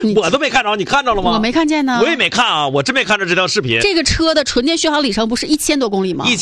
我都没看着，你看着了吗？ 我没看见呢。 我也没看啊，我真没看着这条视频。 这个车的纯电续航里程不是1000多公里吗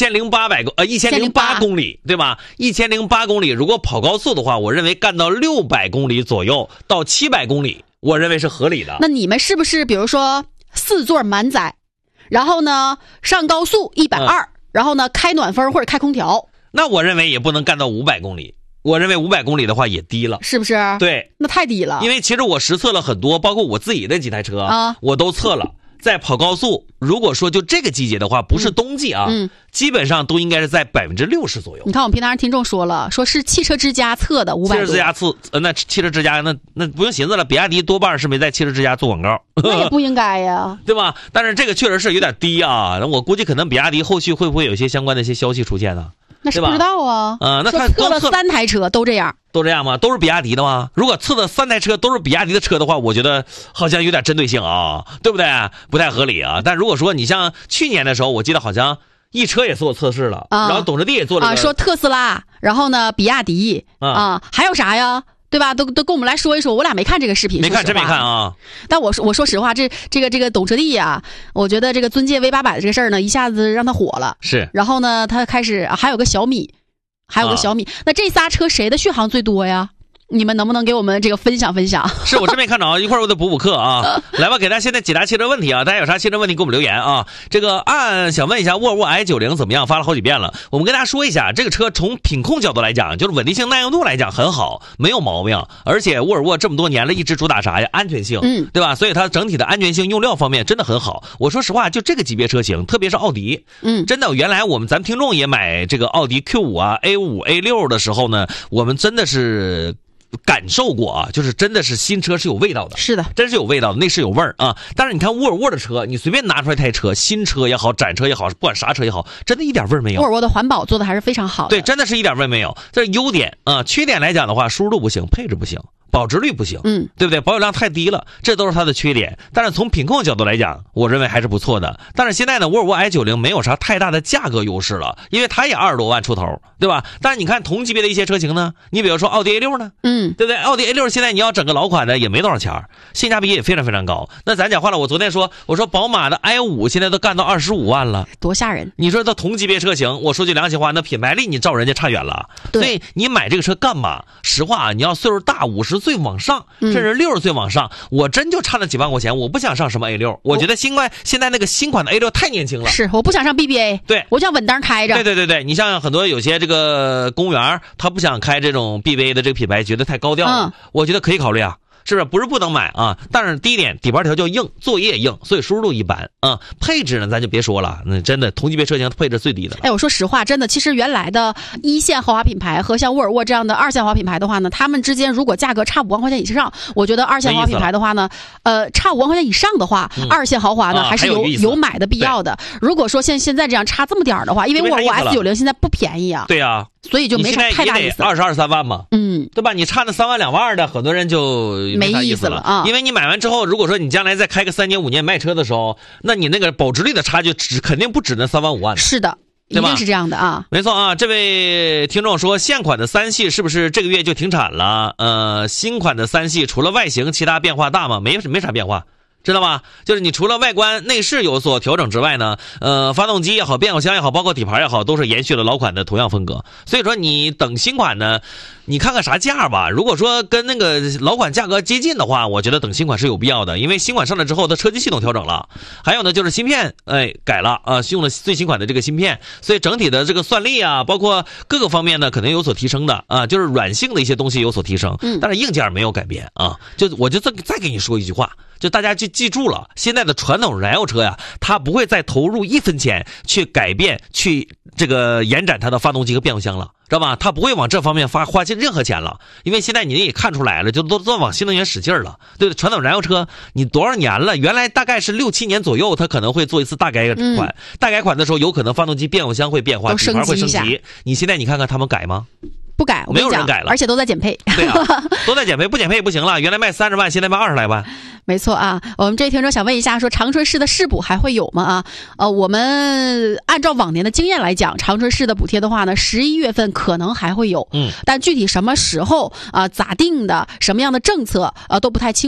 ？1008公里，对吧？1008公里，如果跑高速的话，我认为干到600公里左右到700公里，我认为是合理的。 那你们是不是比如说4座满载，然后呢上高速120，然后呢开暖风或者开空调？ 那我认为也不能干到500公里。我认为500公里的话也低了， 是不是？ 对， 那太低了。 因为其实我实测了很多，包括我自己的几台车啊，我都测了。在跑高速，如果说就这个季节的话，不是冬季啊，基本上都应该是在60%左右。 你看我们平台上听众说了，说是汽车之家测的500多。 汽车之家测，那汽车之家那不用寻思了，比亚迪多半是没在汽车之家做广告。 那也不应该呀， 对吧？但是这个确实是有点低啊，我估计可能比亚迪后续会不会有一些相关的一些消息出现呢？ 那是不知道啊。 那他测了3台车都这样。 都这样吗？都是比亚迪的吗？如果测的3台车都是比亚迪的车的话，我觉得好像有点针对性啊，对不对？不太合理啊。但如果说你像去年的时候，我记得好像一车也做测试了，然后董事弟也做了说特斯拉，然后呢比亚迪还有啥呀？对吧？都跟我们来说一说，我俩没看这个视频， 没看，真没看啊。 但我说实话，这个董车帝呀，我觉得这个尊界 V800的这个事儿呢，一下子让他火了。 是。 然后呢，他开始还有个小米，那这仨车谁的续航最多呀？你们能不能给我们这个分享分享？ 是我真没看着，一会儿我得补课啊。来吧，给大家现在解答汽车问题啊！大家有啥汽车问题给我们留言啊。这个想问一下沃尔沃 i90 怎么样？发了好几遍了。我们跟大家说一下，这个车从品控角度来讲，就是稳定性、耐用度来讲很好，没有毛病。而且沃尔沃这么多年了，一直主打啥呀？安全性，对吧？所以它整体的安全性、用料方面真的很好。我说实话，就这个级别车型，特别是奥迪，真的，原来咱们听众也买这个奥迪 Q5 啊、A5、A6 的时候呢，我们真的是感受过啊，就是真的是新车是有味道的， 是的， 真是有味道的，内饰有味儿啊。但是你看沃尔沃的车，你随便拿出来台车，新车也好，展车也好，不管啥车也好，真的一点味儿没有。 沃尔沃的环保做的还是非常好的， 对，真的是一点味儿没有，这是优点啊。缺点来讲的话，舒适度不行，配置不行，保值率不行，对不对？保有量太低了，这都是它的缺点。但是从品控角度来讲，我认为还是不错的。但是现在呢，沃尔沃 i90 没有啥太大的价格优势了，因为它也20多万出头，对吧？但是你看同级别的一些车型呢，你比如说奥迪 A6 呢，对不对？奥迪 A6 现在你要整个老款的也没多少钱，性价比也非常非常高。那咱讲话了，我昨天说宝马的 i5 现在都干到25万了， 多吓人！ 你说它同级别车型，我说句良心话，那品牌力你照人家差远了。所以你买这个车干嘛？实话，你要岁数大，50岁往上，甚至60岁往上，我真就差那几万块钱，我不想上什么 A6， 我觉得现在那个新款的 A6 太年轻了。 是，我不想上 BBA， 对， 我想稳当开着。 对，你像很多有些这个公务员，他不想开这种 BBA 的这个品牌，觉得太高调了，我觉得可以考虑啊。是不是？不是不能买啊，但是第一点，底盘调教硬，作业硬，所以舒适度一般啊。配置呢，咱就别说了，那真的同级别车型配置最低的。 我说实话，真的，其实原来的1线豪华品牌和像沃尔沃这样的2线豪华品牌的话呢，他们之间如果价格差5万块钱以上，我觉得2线豪华品牌的话呢，差5万块钱以上的话，2线豪华呢还是有买的必要的。如果说现在这样差这么点的话，因为沃尔沃 S90 现在不便宜啊。 对啊。 所以就没啥太大意思。 22、23万嘛，对吧？你差那3万2万的，很多人就没意思了啊。 因为你买完之后，如果说你将来再开个3年5年卖车的时候，那你那个保值率的差距肯定不止那3万5万。 是的，一定是这样的啊。 没错啊，这位听众说，现款的3系是不是这个月就停产了？新款的3系除了外形，其他变化大吗？没啥变化。知道吧？就是你除了外观内饰有所调整之外呢，发动机也好，变速箱也好，包括底盘也好，都是延续了老款的同样风格。所以说你等新款呢，你看看啥价吧。如果说跟那个老款价格接近的话，我觉得等新款是有必要的，因为新款上来之后，它车机系统调整了，还有呢就是芯片改了啊，用了最新款的这个芯片，所以整体的这个算力啊，包括各个方面呢，肯定有所提升的啊，就是软性的一些东西有所提升，但是硬件没有改变啊。我就再给你说一句话。就大家就记住了，现在的传统燃油车呀，它不会再投入1分钱去改变、去这个延展它的发动机和变速箱了，知道吧？它不会往这方面花任何钱了，因为现在你也看出来了，就都往新能源使劲了。对，传统燃油车你多少年了？原来大概是6、7年左右，它可能会做一次大改款。大改款的时候，有可能发动机、变速箱会变化，底盘会升级。你现在你看看他们改吗？ 不改， 没有人改了， 而且都在减配。 对啊，都在减配，不减配也不行了。原来卖30万，现在卖20来万。 没错啊，我们这听众想问一下，说长春市的市补还会有吗？我们按照往年的经验来讲，长春市的补贴的话呢，11月份可能还会有，但具体什么时候咋定的，什么样的政策都不太清楚。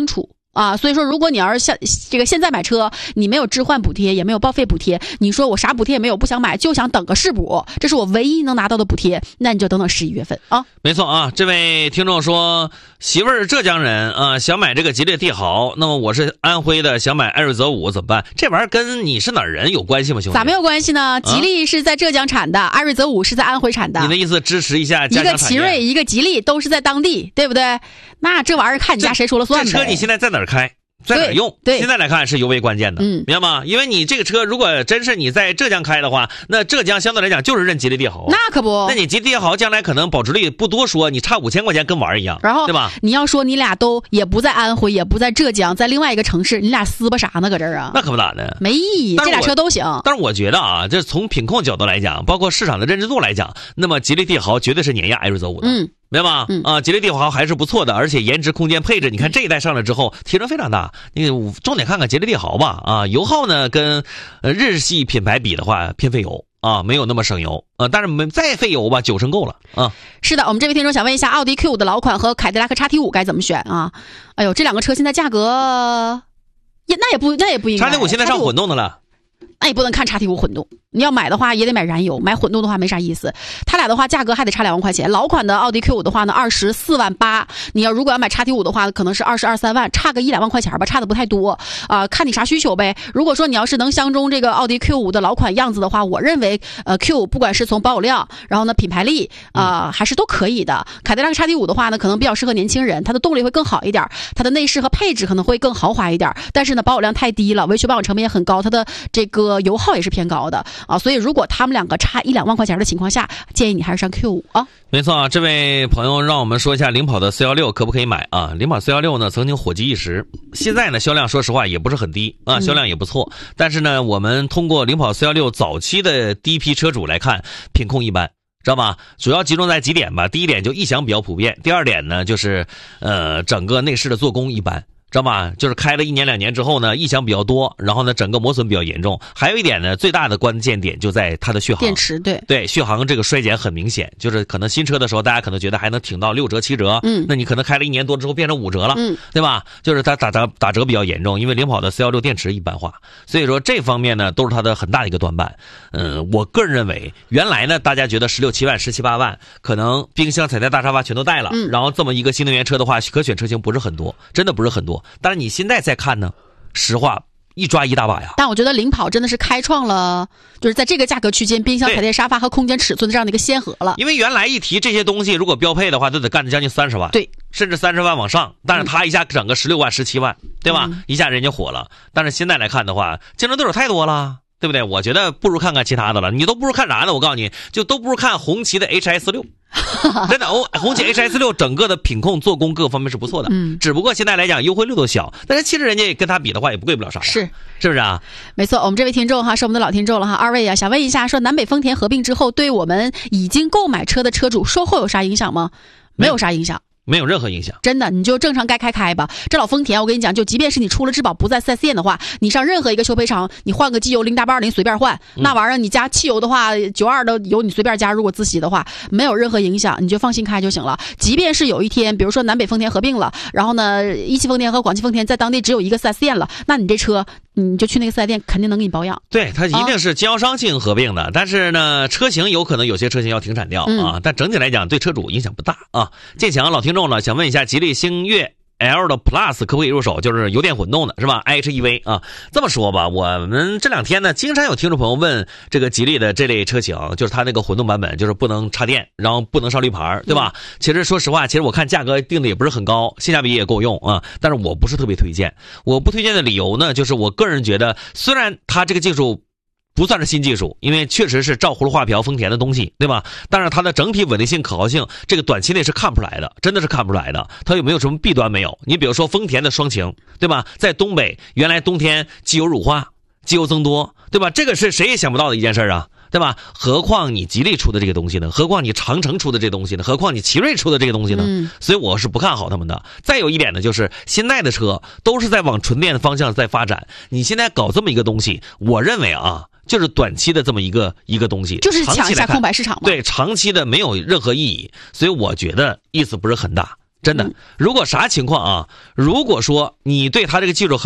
啊，所以说，如果你要是像这个现在买车，你没有置换补贴，也没有报废补贴，你说我啥补贴也没有，不想买，就想等个试补，这是我唯一能拿到的补贴，那你就等等11月份啊。 没错啊，这位听众说，媳妇儿是浙江人啊，想买这个吉利帝豪，那么我是安徽的，想买艾瑞泽5怎么办？这玩意儿跟你是哪儿人有关系吗，兄弟？ 咋没有关系呢？吉利是在浙江产的，艾瑞泽5是在安徽产的。 你的意思支持一下家乡产业？ 一个奇瑞，一个吉利，都是在当地，对不对？那这玩意儿看你家谁说了算呗。 这车你现在在哪儿开？在哪儿用？ 对， 现在来看是尤为关键的，明白吗？因为你这个车如果真是你在浙江开的话，那浙江相对来讲就是认吉利帝豪， 那可不。 那你吉利帝豪将来可能保值率不多说，你差5000块钱跟玩一样， 然后对吧？ 你要说你俩都也不在安徽，也不在浙江，在另外一个城市，你俩撕巴啥呢？搁这儿啊？ 那可不咋的， 没意义。这俩车都行。 但是我觉得啊，这从品控角度来讲，包括市场的认知度来讲，那么吉利帝豪绝对是碾压艾瑞泽5的。明白吧？啊，吉利帝豪还是不错的，而且颜值、空间、配置，你看这一代上来之后提升非常大。你重点看看吉利帝豪吧，啊，油耗呢跟日系品牌比的话偏费油啊，没有那么省油啊，但是再费油吧，9升够了啊。 是的，我们这位听众想问一下，奥迪 Q5 的老款和凯迪拉克 XT5 该怎么选啊？哎呦，这两个车现在价格那也不应该。 XT5现在上混动的了。 那也不能看 XT5 混动，你要买的话也得买燃油，买混动的话没啥意思。它俩的话价格还得差2万块钱。老款的奥迪 Q5 的话呢24万8，你如果要买 XT5 的话，可能是22、23万，差个1、2万块钱吧，差的不太多啊，看你啥需求呗。如果说你要是能相中这个奥迪 Q5 的老款样子的话，我认为Q5 不管是从保有量，然后呢品牌力还是都可以的。凯迪拉克 XT5 的话呢，可能比较适合年轻人，它的动力会更好一点，它的内饰和配置可能会更豪华一点，但是呢保有量太低了，维修保养成本也很高，它的这个油耗也是偏高的啊，所以如果他们两个差1、2万块钱的情况下，建议你还是上 Q5 啊。 没错啊，这位朋友让我们说一下领跑的416可不可以买啊？领跑416呢曾经火极一时，现在呢销量说实话也不是很低啊，销量也不错，但是呢我们通过领跑416早期的第一批车主来看，品控一般。知道吧？主要集中在几点吧。第一点就异响比较普遍，第二点呢就是整个内饰的做工一般。知道吧？就是开了1年2年之后呢，异响比较多，然后呢，整个磨损比较严重。还有一点呢，最大的关键点就在它的续航， 电池对续航这个衰减很明显，就是可能新车的时候，大家可能觉得还能挺到6折7折，那你可能开了1年多之后变成5折了，对吧？就是它打折比较严重，因为领跑的416电池一般化，所以说这方面呢都是它的很大的一个短板。我个人认为，原来呢大家觉得16、17万、17、18万，可能冰箱、彩电、大沙发全都带了，然后这么一个新能源车的话，可选车型不是很多，真的不是很多。但是你现在再看呢，实话一抓一大把呀。 但我觉得领跑真的是开创了，就是在这个价格区间，冰箱、彩电、沙发和空间尺寸的这样的一个先河了。 因为原来一提这些东西，如果标配的话，都得干将近30万， 对， 甚至30万往上。但是他一下整个16万、17万，对吧？一下人家火了。但是现在来看的话，竞争对手太多了。对不对？我觉得不如看看其他的了。你都不如看啥呢？我告诉你，就都不如看红旗的 HS6。真的，红旗 HS6 整个的品控做工各方面是不错的。只不过现在来讲优惠率都小，但是其实人家跟他比的话也不贵不了啥。 是不是啊？ 没错，我们这位听众哈是我们的老听众了哈。二位啊，想问一下，说南北丰田合并之后，对我们已经购买车的车主售后有啥影响吗？没有啥影响。 没有任何影响， 真的，你就正常该开吧。这老丰田，我跟你讲，就即便是你出了质保不在4S店的话，你上任何一个修配厂，你换个机油0.820随便换，那玩意儿你加汽油的话，92的油你随便加，如果自吸的话，没有任何影响，你就放心开就行了。即便是有一天，比如说南北丰田合并了，然后呢，一汽丰田和广汽丰田在当地只有一个4S店了，那你这车你就去那个4S店，肯定能给你保养。 对，它一定是经销商进行合并的，但是呢，车型有可能有些车型要停产掉啊，但整体来讲对车主影响不大啊。建强老听众呢，想问一下吉利星越 L 的 Plus 可不可以入手？就是油电混动的是吧 ？IHEV 啊，这么说吧，我们这2天呢，经常有听众朋友问这个吉利的这类车型，就是它那个混动版本，就是不能插电，然后不能上绿牌，对吧？其实说实话，其实我看价格定的也不是很高，性价比也够用啊，但是我不是特别推荐。我不推荐的理由呢，就是我个人觉得，虽然它这个技术不算是新技术，因为确实是照葫芦画瓢丰田的东西，对吧？但是它的整体稳定性、可靠性，这个短期内是看不出来的，真的是看不出来的。它有没有什么弊端没有？你比如说丰田的双擎，对吧？在东北原来冬天机油乳化、机油增多，对吧？这个是谁也想不到的一件事啊，对吧？何况你吉利出的这个东西呢？何况你长城出的这东西呢？何况你奇瑞出的这个东西呢？所以我是不看好他们的。再有一点呢，就是现在的车都是在往纯电的方向在发展，你现在搞这么一个东西，我认为啊，就是短期的这么一个东西， 就是抢一下空白市场嘛。 对，长期的没有任何意义，所以我觉得意思不是很大。 真的。如果啥情况啊？如果说你对它这个技术